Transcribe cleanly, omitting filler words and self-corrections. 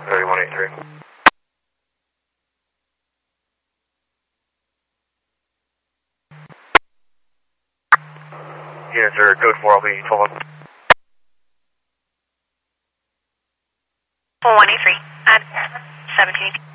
3183. Units are code 4, I'll be 12 up. 4183 at 17.